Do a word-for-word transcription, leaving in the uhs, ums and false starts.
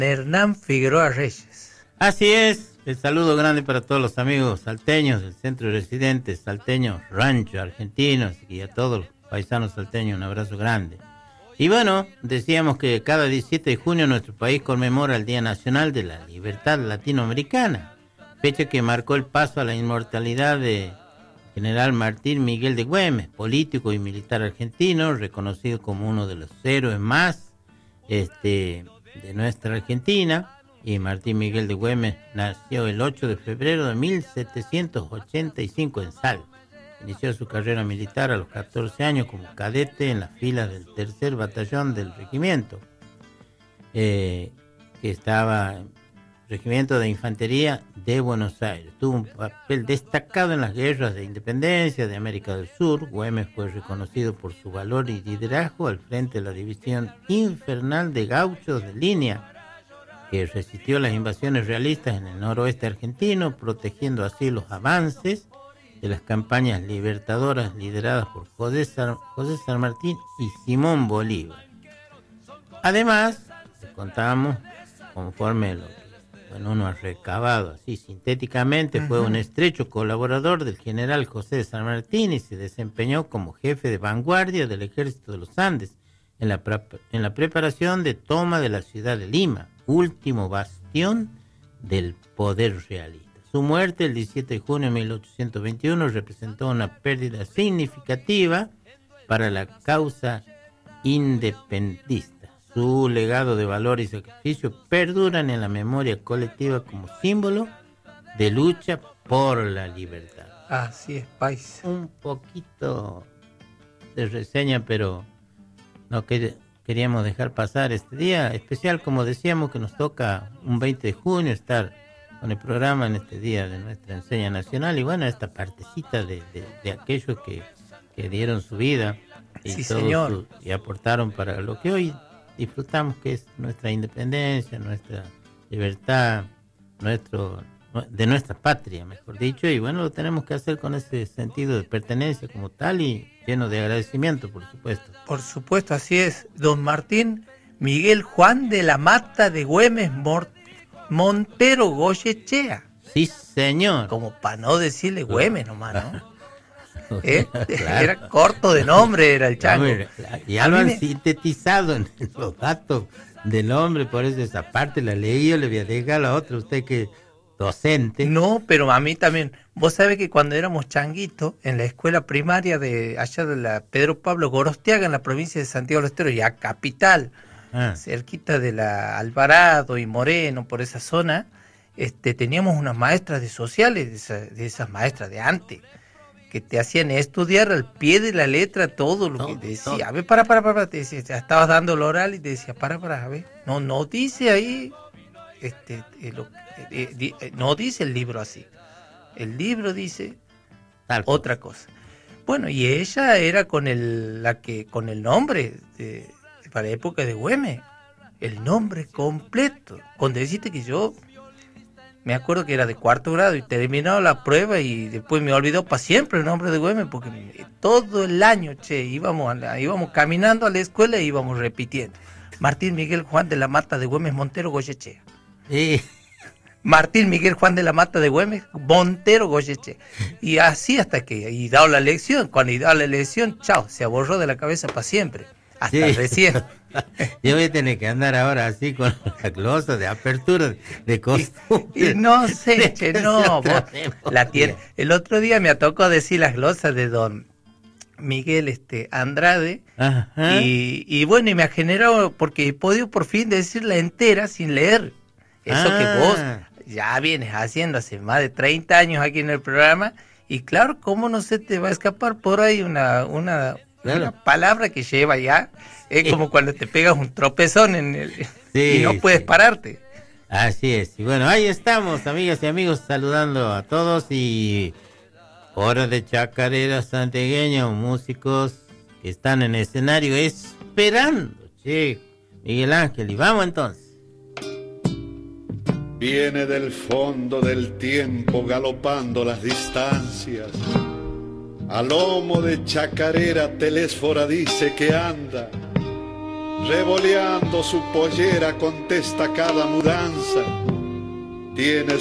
Hernán Figueroa Reyes. Así es, el saludo grande para todos los amigos salteños del centro de residentes, salteños, rancho, argentinos y a todos los paisanos salteños, un abrazo grande. Y bueno, decíamos que cada diecisiete de junio nuestro país conmemora el Día Nacional de la Libertad Latinoamericana, fecha que marcó el paso a la inmortalidad de General Martín Miguel de Güemes, político y militar argentino, reconocido como uno de los héroes más este, de nuestra Argentina. Y Martín Miguel de Güemes nació el ocho de febrero de mil setecientos ochenta y cinco en Salta. Inició su carrera militar a los catorce años como cadete en las filas del tercer batallón del regimiento, eh, que estaba en el regimiento de infantería de Buenos Aires. Tuvo un papel destacado en las guerras de independencia de América del Sur. Güemes fue reconocido por su valor y liderazgo al frente de la división infernal de gauchos de línea, que resistió las invasiones realistas en el noroeste argentino, protegiendo así los avances de las campañas libertadoras lideradas por José San, José San Martín y Simón Bolívar. Además, contamos, conforme lo que bueno, uno ha recabado así sintéticamente, uh-huh. fue un estrecho colaborador del general José de San Martín y se desempeñó como jefe de vanguardia del Ejército de los Andes en la, pre- en la preparación de toma de la ciudad de Lima, último bastión del poder realista. Su muerte el diecisiete de junio de mil ochocientos veintiuno representó una pérdida significativa para la causa independentista. Su legado de valor y sacrificio perduran en la memoria colectiva como símbolo de lucha por la libertad. Así es, país. Un poquito de reseña, pero no que queríamos dejar pasar este día especial, como decíamos, que nos toca un veinte de junio estar con el programa en este día de nuestra enseña nacional, y bueno, esta partecita de, de, de aquellos que, que dieron su vida y, sí, señor. Su, y aportaron para lo que hoy disfrutamos, que es nuestra independencia, nuestra libertad, nuestro de nuestra patria, mejor dicho, y bueno, lo tenemos que hacer con ese sentido de pertenencia como tal y lleno de agradecimiento, por supuesto. Por supuesto, así es. Don Martín Miguel Juan de la Mata de Güemes Mort Montero Goyechea. Sí, señor. Como para no decirle Güemes nomás, ¿no? ¿Eh? Claro. Era corto de nombre, era el chango. Ya lo han me... sintetizado en los datos del nombre, por eso esa parte la leí, yo le voy a dejar a la otra, usted que docente. No, pero a mí también. Vos sabés que cuando éramos changuitos, en la escuela primaria de allá de la Pedro Pablo Gorostiaga, en la provincia de Santiago del Estero, ya capital, Ah. cerquita de la Alvarado y Moreno, por esa zona, este, teníamos unas maestras de sociales, de, esa, de esas maestras de antes, que te hacían estudiar al pie de la letra todo lo todo, que te decía. Todo. A ver, para, para, para, te decía, ya estabas dando el oral y te decía, para, para, a ver, no, no dice ahí, este, eh, lo, eh, eh, eh, no dice el libro así, el libro dice Tal otra cosa. Bueno, y ella era con el, la que, con el nombre de para la época de Güemes, el nombre completo. Cuando deciste que yo me acuerdo que era de cuarto grado y terminaba la prueba y después me olvidó para siempre el nombre de Güemes, porque todo el año, che, íbamos, a la, íbamos caminando a la escuela y íbamos repitiendo. Martín Miguel Juan de la Mata de Güemes Montero Goyechea. Sí. Martín Miguel Juan de la Mata de Güemes Montero Goyechea. Y así hasta que, y dado la lección, cuando dado la lección, chao, se borró de la cabeza para siempre. Hasta sí. Recién. Yo voy a tener que andar ahora así con la glosa de apertura de costumbre. Y, y no sé, che, no. Vos, la tiene. El otro día me tocó decir las glosas de don Miguel este, Andrade. Ajá. Y, y bueno, y me ha generado, porque he podido por fin decirla entera sin leer. Eso ah. que vos ya vienes haciendo hace más de treinta años aquí en el programa. Y claro, ¿cómo no se te va a escapar por ahí una... una Claro. Una palabra que lleva ya, es como cuando te pegas un tropezón en el, sí, y no puedes sí. pararte. Así es, y bueno, ahí estamos, amigas y amigos, saludando a todos y hora de chacarera santiagueña, músicos que están en el escenario esperando, che, Miguel Ángel, y vamos entonces. Viene del fondo del tiempo galopando las distancias. A lomo de chacarera Telésfora dice que anda revoleando su pollera contesta cada mudanza. Tiene